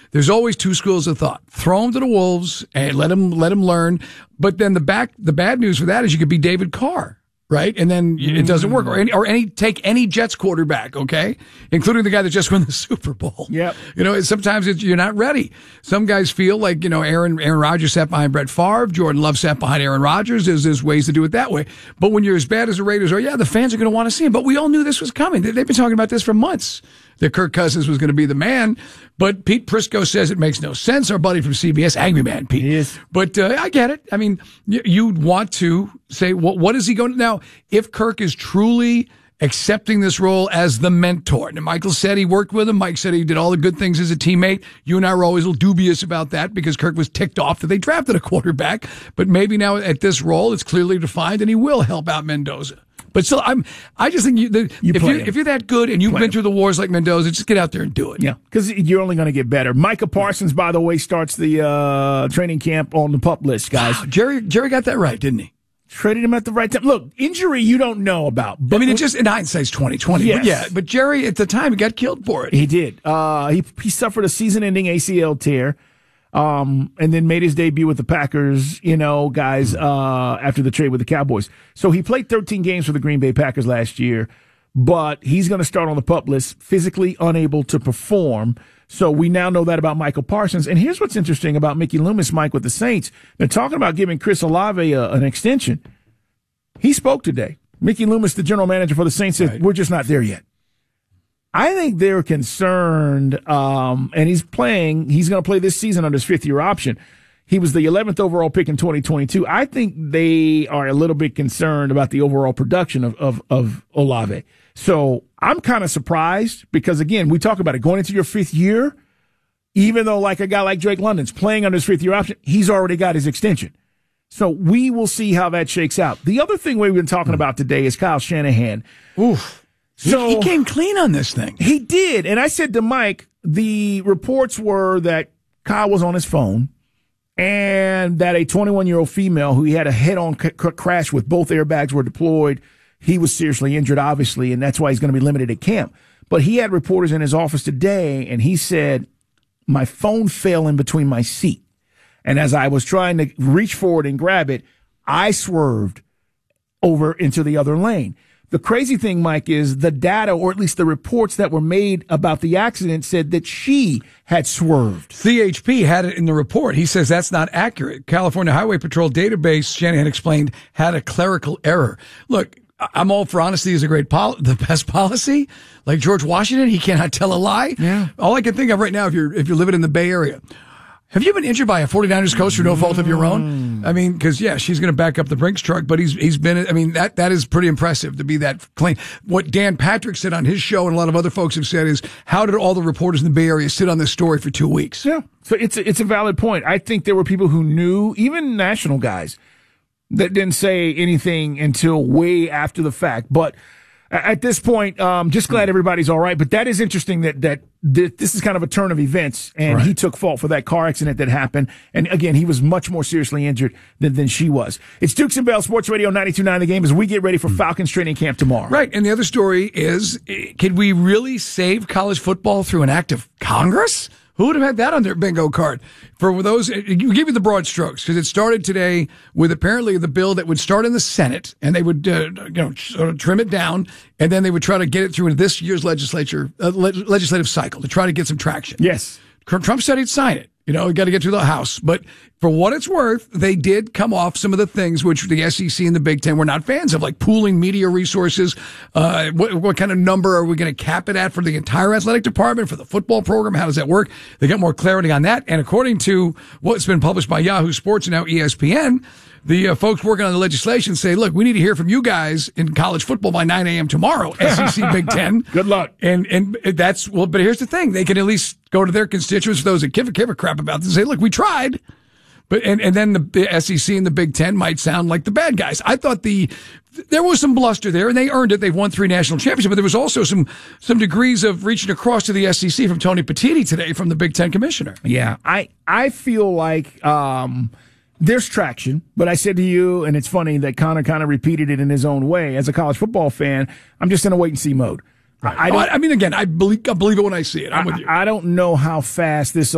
there's always two schools of thought. Throw him to the wolves and let him learn. But then the bad news for that is you could be David Carr. Right? And then it doesn't work. Take any Jets quarterback, okay? Including the guy that just won the Super Bowl. Yep. Sometimes you're not ready. Some guys feel like, Aaron Rodgers sat behind Brett Favre. Jordan Love sat behind Aaron Rodgers. There's ways to do it that way. But when you're as bad as the Raiders are, the fans are going to want to see him. But we all knew this was coming. They've been talking about this for months, that Kirk Cousins was going to be the man. But Pete Prisco says it makes no sense. Our buddy from CBS, angry man, Pete. He is. But I get it. I mean, you'd want to say, what is he going to now? If Kirk is truly accepting this role as the mentor, and Michael said he worked with him. Mike said he did all the good things as a teammate. You and I were always a little dubious about that because Kirk was ticked off that they drafted a quarterback. But maybe now at this role, it's clearly defined, and he will help out Mendoza. But still, I just think if you're that good and you've been through the wars like Mendoza, just get out there and do it. Yeah, because you're only going to get better. Micah Parsons, by the way, starts the training camp on the PUP list, guys. Wow, Jerry got that right, didn't he? Traded him at the right time. Look, injury you don't know about. But it just in hindsight's 2020. Yes. But Jerry at the time he got killed for it. He did. He suffered a season-ending ACL tear. And then made his debut with the Packers, guys, after the trade with the Cowboys. So he played 13 games for the Green Bay Packers last year, but he's going to start on the PUP list, physically unable to perform. So we now know that about Michael Parsons. And here's what's interesting about Mickey Loomis, Mike, with the Saints. They're talking about giving Chris Olave an extension. He spoke today. Mickey Loomis, the general manager for the Saints, said, We're just not there yet. I think they're concerned, and he's going to play this season under his fifth-year option. He was the 11th overall pick in 2022. I think they are a little bit concerned about the overall production of Olave. So I'm kind of surprised because, again, we talk about it going into your fifth year, even though like a guy like Drake London's playing under his fifth-year option, he's already got his extension. So we will see how that shakes out. The other thing we've been talking about today is Kyle Shanahan. Oof. So he came clean on this thing. He did. And I said to Mike, the reports were that Kyle was on his phone and that a 21-year-old female who he had a head-on crash with, both airbags were deployed. He was seriously injured, obviously, and that's why he's going to be limited at camp. But he had reporters in his office today, and he said, my phone fell in between my seat. And as I was trying to reach forward and grab it, I swerved over into the other lane. The crazy thing, Mike, is the data, or at least the reports that were made about the accident, said that she had swerved. CHP had it in the report. He says that's not accurate. California Highway Patrol database, Shanahan explained, had a clerical error. Look, I'm all for honesty is the best policy. Like George Washington, he cannot tell a lie. Yeah. All I can think of right now, if you're living in the Bay Area, have you been injured by a 49ers coach through no fault of your own? I mean, because, she's going to back up the Brinks truck, but he's been, that is pretty impressive to be that clean. What Dan Patrick said on his show and a lot of other folks have said is, how did all the reporters in the Bay Area sit on this story for 2 weeks? Yeah. So it's a valid point. I think there were people who knew, even national guys, that didn't say anything until way after the fact. But at this point, just glad everybody's all right. But that is interesting that this is kind of a turn of events, and he took fault for that car accident that happened. And again, he was much more seriously injured than she was. It's Dukes and Bell Sports Radio 92.9 The Game as we get ready for Falcons training camp tomorrow. Right. And the other story is, could we really save college football through an act of Congress? Who would have had that on their bingo card? For those, you give me the broad strokes, because it started today with apparently the bill that would start in the Senate, and they would, sort of trim it down, and then they would try to get it through into this year's legislative cycle to try to get some traction. Yes. Trump said he'd sign it. You got to get through the House. But for what it's worth, they did come off some of the things which the SEC and the Big Ten were not fans of, like pooling media resources. What kind of number are we going to cap it at for the entire athletic department, for the football program? How does that work? They got more clarity on that. And according to what's been published by Yahoo Sports and now ESPN, the folks working on the legislation say, look, we need to hear from you guys in college football by 9 a.m. tomorrow, SEC Big Ten. Good luck. And that's, but here's the thing. They can at least go to their constituents, those that give a crap about this, and say, look, we tried. But, and then the SEC and the Big Ten might sound like the bad guys. I thought there was some bluster there, and they earned it. They've won 3 national championships, but there was also some degrees of reaching across to the SEC from Tony Petitti today from the Big Ten commissioner. Yeah. I feel like, there's traction, but I said to you, and it's funny that Connor kind of repeated it in his own way. As a college football fan, I'm just in a wait and see mode. Right. I believe it when I see it. I'm with you. I don't know how fast this